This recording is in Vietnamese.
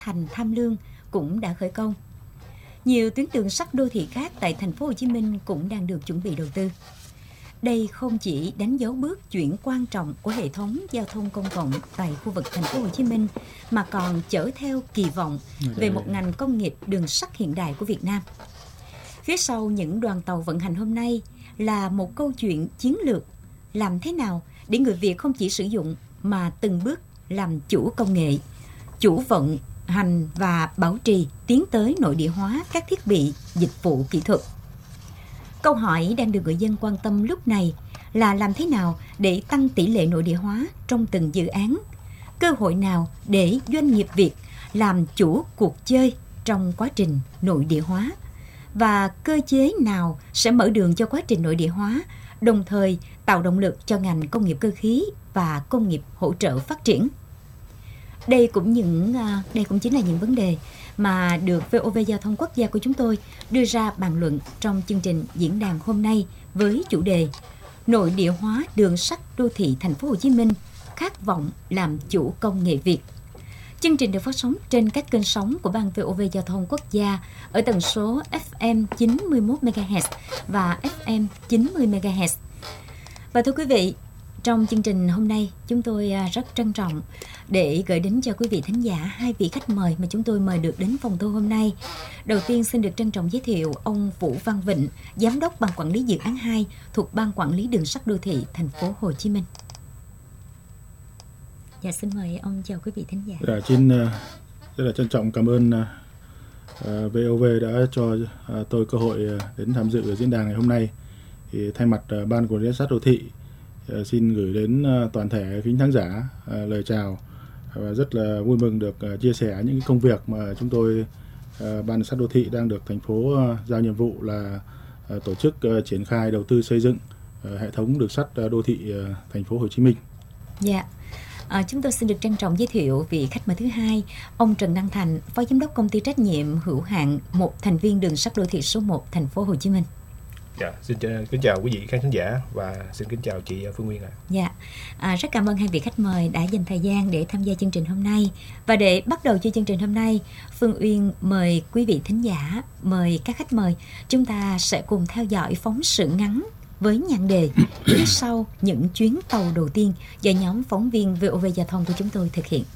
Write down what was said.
Thành Tham Lương cũng đã khởi công. Nhiều tuyến đường sắt đô thị khác tại thành phố Hồ Chí Minh cũng đang được chuẩn bị đầu tư. Đây không chỉ đánh dấu bước chuyển quan trọng của hệ thống giao thông công cộng tại khu vực thành phố Hồ Chí Minh mà còn chở theo kỳ vọng về một ngành công nghiệp đường sắt hiện đại của Việt Nam. Phía sau những đoàn tàu vận hành hôm nay là một câu chuyện chiến lược, làm thế nào để người Việt không chỉ sử dụng mà từng bước làm chủ công nghệ, chủ vận hành và bảo trì, tiến tới nội địa hóa các thiết bị, dịch vụ kỹ thuật. Câu hỏi đang được người dân quan tâm lúc này là làm thế nào để tăng tỷ lệ nội địa hóa trong từng dự án, cơ hội nào để doanh nghiệp Việt làm chủ cuộc chơi trong quá trình nội địa hóa, và cơ chế nào sẽ mở đường cho quá trình nội địa hóa, đồng thời tạo động lực cho ngành công nghiệp cơ khí và công nghiệp hỗ trợ phát triển. Đây cũng chính là những vấn đề mà được VOV Giao thông Quốc gia của chúng tôi đưa ra bàn luận trong chương trình diễn đàn hôm nay với chủ đề Nội địa hóa đường sắt đô thị thành phố Hồ Chí Minh, khát vọng làm chủ công nghệ Việt. Chương trình được phát sóng trên các kênh sóng của Ban VOV Giao thông Quốc gia ở tần số FM 91 MHz và FM 90 MHz. Và thưa quý vị, trong chương trình hôm nay, chúng tôi rất trân trọng để gửi đến cho quý vị thính giả hai vị khách mời mà chúng tôi mời được đến phòng thu hôm nay. Đầu tiên xin được trân trọng giới thiệu ông Vũ Văn Vịnh, Giám đốc Ban Quản lý Dự án 2 thuộc Ban Quản lý Đường sắt Đô thị thành phố Hồ Chí Minh. Dạ, xin mời ông chào quý vị thính giả. Xin rất là trân trọng cảm ơn VOV đã cho tôi cơ hội đến tham dự ở diễn đàn ngày hôm nay. Thì thay mặt Ban Quản lý Đường sắt Đô thị xin gửi đến toàn thể khán thính giả lời chào và rất là vui mừng được chia sẻ những công việc mà chúng tôi Ban Đường sắt Đô thị đang được thành phố giao nhiệm vụ là tổ chức triển khai đầu tư xây dựng hệ thống đường sắt đô thị thành phố Hồ Chí Minh. Dạ. Chúng tôi xin được trân trọng giới thiệu vị khách mời thứ hai, ông Trần Đăng Thành, Phó Giám đốc Công ty trách nhiệm hữu hạn một thành viên đường sắt đô thị số 1 thành phố Hồ Chí Minh. Dạ, xin kính chào quý vị khán thính giả và xin kính chào chị Phương Nguyên ạ. Dạ, rất cảm ơn hai vị khách mời đã dành thời gian để tham gia chương trình hôm nay. Và để bắt đầu cho chương trình hôm nay, Phương Uyên mời quý vị thính giả, mời các khách mời, chúng ta sẽ cùng theo dõi phóng sự ngắn với nhan đề phía sau những chuyến tàu đầu tiên do nhóm phóng viên VOV Giao thông của chúng tôi thực hiện.